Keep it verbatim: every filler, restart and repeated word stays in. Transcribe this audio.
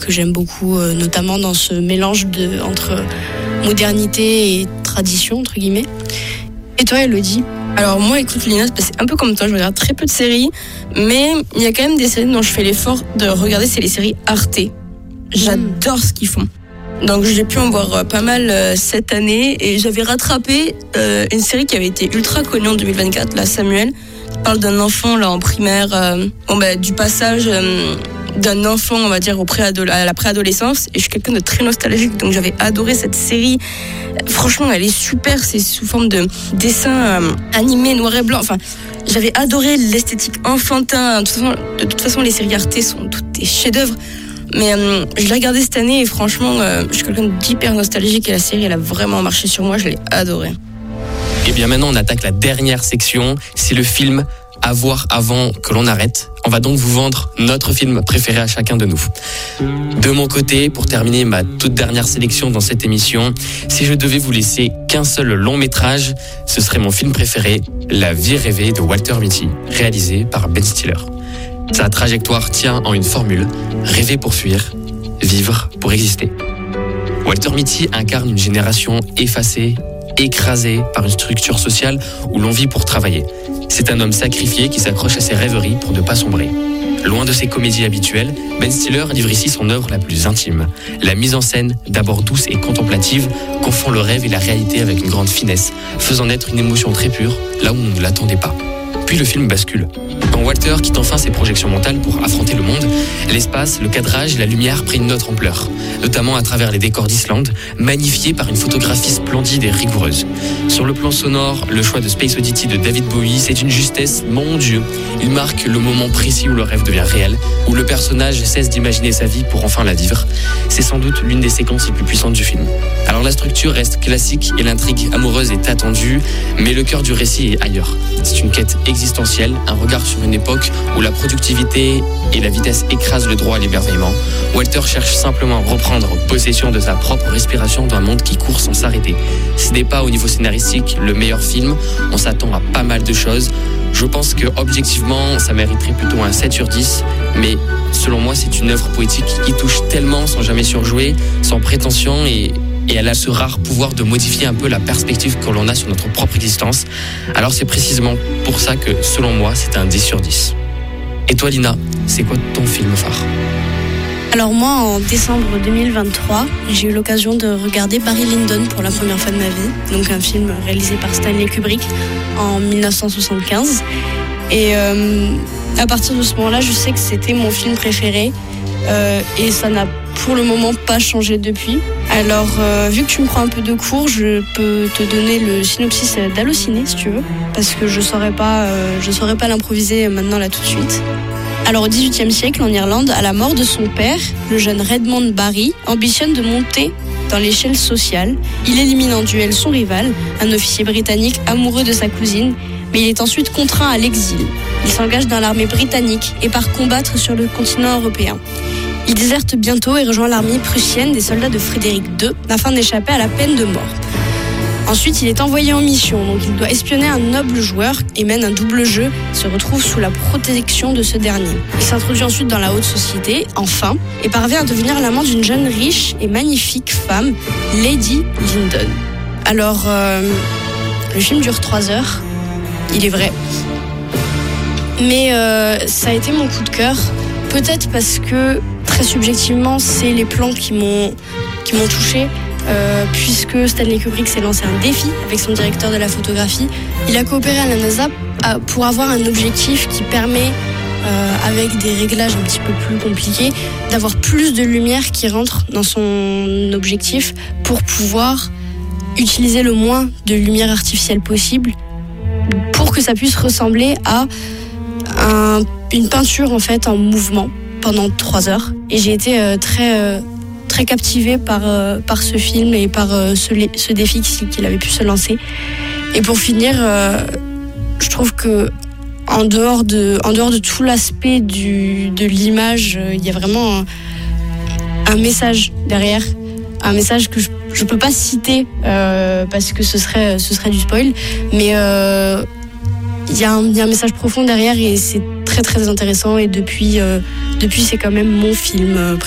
que j'aime beaucoup, euh, notamment dans ce mélange de, entre modernité et tradition, entre guillemets. Et toi, Elodie ? Alors moi, écoute Lina, c'est un peu comme toi, je regarde très peu de séries, mais il y a quand même des séries dont je fais l'effort de regarder, c'est les séries Arte. J'adore mmh. ce qu'ils font. Donc j'ai pu en voir pas mal euh, cette année et j'avais rattrapé euh, une série qui avait été ultra connue en deux mille vingt-quatre, là, Samuel, qui parle d'un enfant là en primaire, euh, bon, bah, du passage euh, d'un enfant, on va dire, au préadole- à la préadolescence. Et je suis quelqu'un de très nostalgique, donc j'avais adoré cette série. Franchement, elle est super, c'est sous forme de dessin euh, animé noir et blanc. Enfin, j'avais adoré l'esthétique enfantin. De toute façon, de toute façon les séries Arte sont toutes des chefs-d'œuvre. Mais euh, je l'ai regardée cette année et franchement, euh, je suis quelqu'un d'hyper nostalgique et la série, elle a vraiment marché sur moi, je l'ai adorée. Et bien maintenant, on attaque la dernière section, c'est le film à voir avant que l'on arrête. On va donc vous vendre notre film préféré à chacun de nous. De mon côté, pour terminer ma toute dernière sélection dans cette émission, si je devais vous laisser qu'un seul long métrage, ce serait mon film préféré, La vie rêvée de Walter Mitty, réalisé par Ben Stiller. Sa trajectoire tient en une formule, rêver pour fuir, vivre pour exister. Walter Mitty incarne une génération effacée, écrasée par une structure sociale où l'on vit pour travailler. C'est un homme sacrifié qui s'accroche à ses rêveries pour ne pas sombrer. Loin de ses comédies habituelles, Ben Stiller livre ici son œuvre la plus intime. La mise en scène, d'abord douce et contemplative, confond le rêve et la réalité avec une grande finesse, faisant naître une émotion très pure là où on ne l'attendait pas. Puis le film bascule. Quand Walter quitte enfin ses projections mentales pour affronter le monde, l'espace, le cadrage et la lumière prennent une autre ampleur, notamment à travers les décors d'Islande, magnifiés par une photographie splendide et rigoureuse. Sur le plan sonore, le choix de Space Oddity de David Bowie, c'est une justesse, mon Dieu. Il marque le moment précis où le rêve devient réel, où le personnage cesse d'imaginer sa vie pour enfin la vivre. C'est sans doute l'une des séquences les plus puissantes du film. Alors la structure reste classique et l'intrigue amoureuse est attendue, mais le cœur du récit est ailleurs. C'est une quête existentielle, un regard sur une époque où la productivité et la vitesse écrasent le droit à l'émerveillement. Walter cherche simplement à reprendre possession de sa propre respiration dans un monde qui court sans s'arrêter. Ce n'est pas au niveau scénaristique le meilleur film, on s'attend à pas mal de choses. Je pense que objectivement, ça mériterait plutôt un sept sur dix, mais selon moi, c'est une œuvre poétique qui touche tellement sans jamais surjouer, sans prétention et Et elle a ce rare pouvoir de modifier un peu la perspective que l'on a sur notre propre existence. Alors c'est précisément pour ça que, selon moi, c'est un dix sur dix. Et toi, Lina, c'est quoi ton film phare ? Alors moi, en décembre deux mille vingt-trois, j'ai eu l'occasion de regarder Barry Lyndon pour la première fois de ma vie. Donc un film réalisé par Stanley Kubrick en dix-neuf cent soixante-quinze. Et euh, à partir de ce moment-là, je sais que c'était mon film préféré. Euh, et ça n'a pour le moment pas changé depuis. Alors, euh, vu que tu me prends un peu de cours, je peux te donner le synopsis d'Allociné, si tu veux, parce que je saurais pas, euh, je saurais pas l'improviser maintenant là tout de suite. Alors, au dix-huitième siècle, en Irlande, à la mort de son père, le jeune Redmond Barry ambitionne de monter dans l'échelle sociale. Il élimine en duel son rival, un officier britannique amoureux de sa cousine, mais il est ensuite contraint à l'exil. Il s'engage dans l'armée britannique et part combattre sur le continent européen. Il déserte bientôt et rejoint l'armée prussienne des soldats de Frédéric deux afin d'échapper à la peine de mort. Ensuite, il est envoyé en mission, donc il doit espionner un noble joueur et mène un double jeu, se retrouve sous la protection de ce dernier. Il s'introduit ensuite dans la haute société, enfin, et parvient à devenir l'amant d'une jeune riche et magnifique femme, Lady Lyndon. Alors, euh, le film dure trois heures, il est vrai. Mais euh, ça a été mon coup de cœur, peut-être parce que, très subjectivement, c'est les plans qui m'ont, qui m'ont touchée. Euh, puisque Stanley Kubrick s'est lancé un défi avec son directeur de la photographie. Il a coopéré à la NASA pour avoir un objectif qui permet, euh, avec des réglages un petit peu plus compliqués, d'avoir plus de lumière qui rentre dans son objectif pour pouvoir utiliser le moins de lumière artificielle possible pour que ça puisse ressembler à un, une peinture en fait en mouvement pendant trois heures. Et j'ai été euh, très... Euh, très captivée par, euh, par ce film et par euh, ce, ce défi qu'il avait pu se lancer. Et pour finir, euh, je trouve que en dehors de, en dehors de tout l'aspect du, de l'image, euh, il y a vraiment un, un message derrière, un message que je ne peux pas citer euh, parce que ce serait, ce serait du spoil, mais euh, il y a un, il y a un message profond derrière et c'est très très intéressant et depuis, euh, depuis c'est quand même mon film préféré.